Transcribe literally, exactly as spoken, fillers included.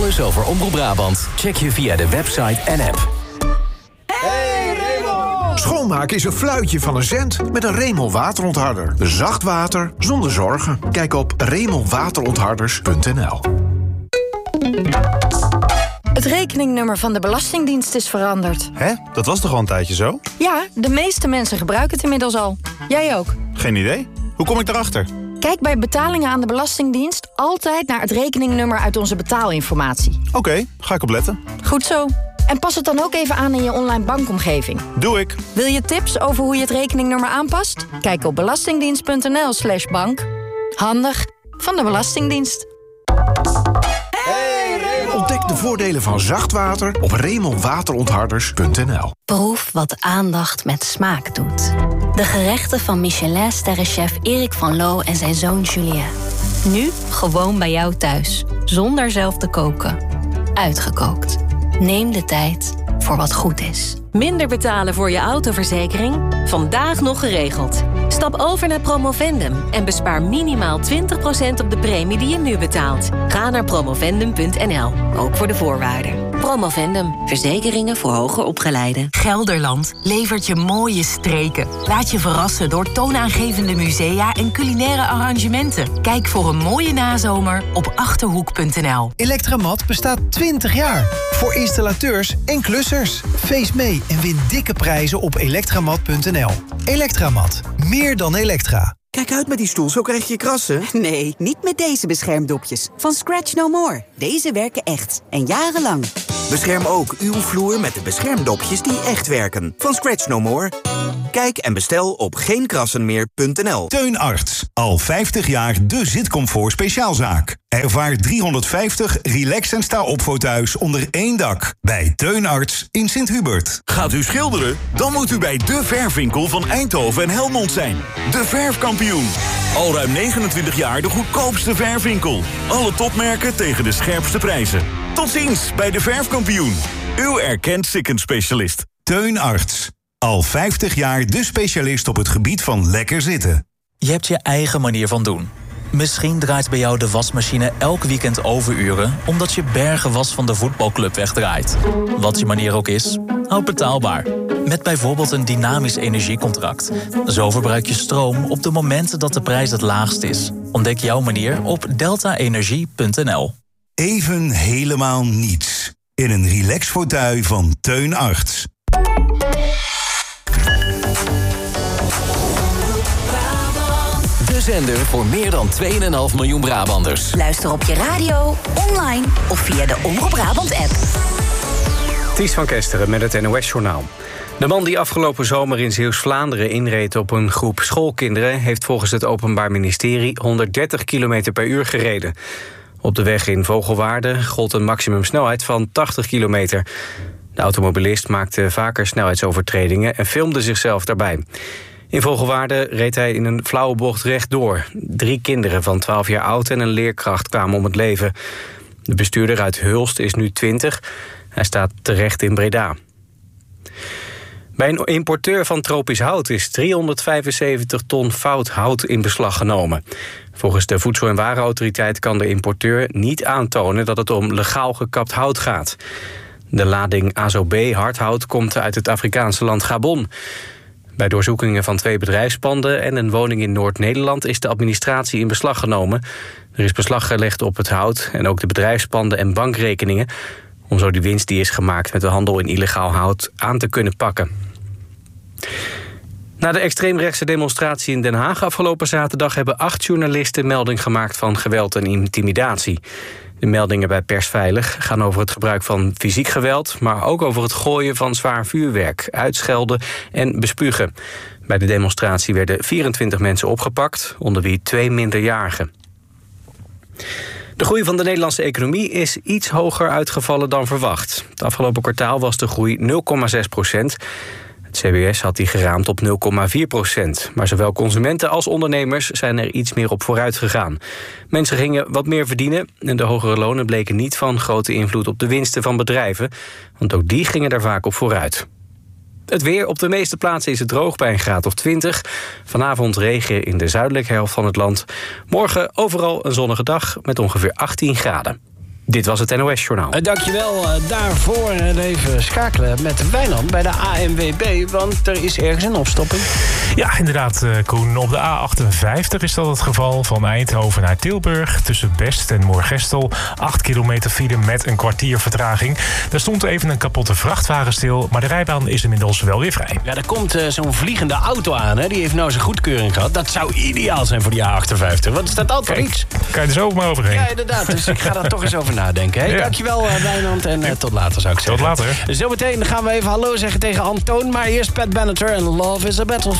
Alles over Omroep Brabant check je via de website en app. Hey Raymond! Schoonmaken is een fluitje van een cent met een Raymond waterontharder. Zacht water zonder zorgen. Kijk op raymond waterontharders punt n l. Het rekeningnummer van de Belastingdienst is veranderd. Hè? Dat was toch al een tijdje zo? Ja, de meeste mensen gebruiken het inmiddels al. Jij ook. Geen idee. Hoe kom ik daarachter? Kijk bij betalingen aan de Belastingdienst altijd naar het rekeningnummer uit onze betaalinformatie. Oké, okay, ga ik opletten. Goed zo. En pas het dan ook even aan in je online bankomgeving. Doe ik. Wil je tips over hoe je het rekeningnummer aanpast? Kijk op belastingdienst.nl slash bank. Handig van de Belastingdienst. Ontdek de voordelen van zacht water op raymond waterontharders punt n l. Proef wat aandacht met smaak doet. De gerechten van Michelin-sterrenchef Erik van Loo en zijn zoon Julien. Nu gewoon bij jou thuis, zonder zelf te koken. Uitgekookt. Neem de tijd voor wat goed is. Minder betalen voor je autoverzekering? Vandaag nog geregeld. Stap over naar Promovendum en bespaar minimaal twintig procent op de premie die je nu betaalt. Ga naar promovendum punt n l, ook voor de voorwaarden. Promovendum, verzekeringen voor hoger opgeleiden. Gelderland levert je mooie streken. Laat je verrassen door toonaangevende musea en culinaire arrangementen. Kijk voor een mooie nazomer op achterhoek punt n l. Electramat bestaat twintig jaar. Voor installateurs en klussers. Feest mee en win dikke prijzen op elektramat punt n l. Elektramat. Meer dan Elektra. Kijk uit met die stoel, zo krijg je krassen. Nee, niet met deze beschermdopjes. Van Scratch No More. Deze werken echt. En jarenlang. Bescherm ook uw vloer met de beschermdopjes die echt werken. Van Scratch No More. Kijk en bestel op geen krassen meer punt n l. Teun Arts. Al vijftig jaar de zitcomfort speciaalzaak. Ervaar driehonderdvijftig relax en sta op fauteuils onder één dak. Bij Teun Arts in Sint-Hubert. Gaat u schilderen? Dan moet u bij De Verfwinkel van Eindhoven en Helmond zijn. De Verfkampioen. Al ruim negenentwintig jaar de goedkoopste verfwinkel. Alle topmerken tegen de scherpste prijzen. Tot ziens bij De Verfkampioen. Uw erkend Sikkens-specialist. Teun Arts. Al vijftig jaar de specialist op het gebied van lekker zitten. Je hebt je eigen manier van doen. Misschien draait bij jou de wasmachine elk weekend overuren omdat je bergen was van de voetbalclub wegdraait. Wat je manier ook is, houd betaalbaar. Met bijvoorbeeld een dynamisch energiecontract. Zo verbruik je stroom op de momenten dat de prijs het laagst is. Ontdek jouw manier op delta energie punt n l. Even helemaal niets. In een relax fauteuil van Teun Arts. De zender voor meer dan twee komma vijf miljoen Brabanders. Luister op je radio, online of via de Omroep Brabant-app. Ties van Kesteren met het N O S-journaal. De man die afgelopen zomer in Zeeuws-Vlaanderen inreed op een groep schoolkinderen... heeft volgens het Openbaar Ministerie honderddertig kilometer per uur gereden. Op de weg in Vogelwaarde gold een maximumsnelheid van tachtig kilometer. De automobilist maakte vaker snelheidsovertredingen en filmde zichzelf daarbij. In Vogelwaarde reed hij in een flauwe bocht rechtdoor. Drie kinderen van twaalf jaar oud en een leerkracht kwamen om het leven. De bestuurder uit Hulst is nu twintig. Hij staat terecht in Breda. Bij een importeur van tropisch hout is driehonderdvijfenzeventig ton fout hout in beslag genomen. Volgens de Voedsel- en Warenautoriteit kan de importeur niet aantonen dat het om legaal gekapt hout gaat. De lading A S O B hardhout komt uit het Afrikaanse land Gabon. Bij doorzoekingen van twee bedrijfspanden en een woning in Noord-Nederland is de administratie in beslag genomen. Er is beslag gelegd op het hout en ook de bedrijfspanden en bankrekeningen, om zo de winst die is gemaakt met de handel in illegaal hout aan te kunnen pakken. Na de extreemrechtse demonstratie in Den Haag afgelopen zaterdag hebben acht journalisten melding gemaakt van geweld en intimidatie. De meldingen bij Persveilig gaan over het gebruik van fysiek geweld, maar ook over het gooien van zwaar vuurwerk, uitschelden en bespugen. Bij de demonstratie werden vierentwintig mensen opgepakt, onder wie twee minderjarigen. De groei van de Nederlandse economie is iets hoger uitgevallen dan verwacht. Het afgelopen kwartaal was de groei nul komma zes procent. Het C B S had die geraamd op nul komma vier procent. Maar zowel consumenten als ondernemers zijn er iets meer op vooruit gegaan. Mensen gingen wat meer verdienen en de hogere lonen bleken niet van grote invloed op de winsten van bedrijven, want ook die gingen daar vaak op vooruit. Het weer: op de meeste plaatsen is het droog bij een graad of twintig. Vanavond regen in de zuidelijke helft van het land. Morgen overal een zonnige dag met ongeveer achttien graden. Dit was het N O S-journaal. Uh, dankjewel uh, daarvoor. En even schakelen met Wijnand bij de A N W B, want er is ergens een opstopping. Ja, inderdaad, uh, Koen. Op de A achtenvijftig is dat het geval. Van Eindhoven naar Tilburg. Tussen Best en Moergestel. acht kilometer file met een kwartier vertraging. Daar stond even een kapotte vrachtwagen stil. Maar de rijbaan is inmiddels wel weer vrij. Ja, er komt uh, zo'n vliegende auto aan. Hè? Die heeft nou zijn goedkeuring gehad. Dat zou ideaal zijn voor die A achtenvijftig. Want er staat altijd Kijk, iets. Kan je er zo maar overheen. Ja, inderdaad. Dus ik ga daar toch eens over nadenken. Hey, ja. Dankjewel, uh, Wijnand. En uh, tot later, zou ik zeggen. Tot later. Zometeen gaan we even hallo zeggen tegen Antoon. Maar eerst Pat Benatar en Love is a Battlefield.